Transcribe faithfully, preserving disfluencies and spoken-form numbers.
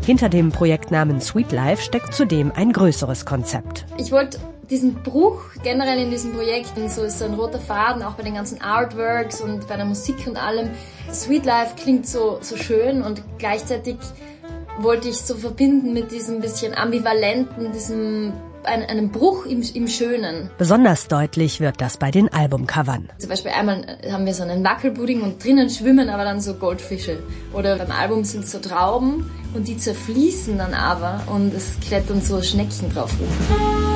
Hinter dem Projektnamen Sweet Life steckt zudem ein größeres Konzept. Ich wollte diesen Bruch generell in diesem Projekt, so ist so ein roter Faden, auch bei den ganzen Artworks und bei der Musik und allem. Sweet Life klingt so, so schön und gleichzeitig wollte ich so verbinden mit diesem bisschen ambivalenten, diesem ein, einem Bruch im, im Schönen. Besonders deutlich wird das bei den Albumcovern. Zum Beispiel einmal haben wir so einen Wackelpudding und drinnen schwimmen aber dann so Goldfische. Oder beim Album sind so Trauben und die zerfließen dann aber und es klettern so Schnecken drauf rum.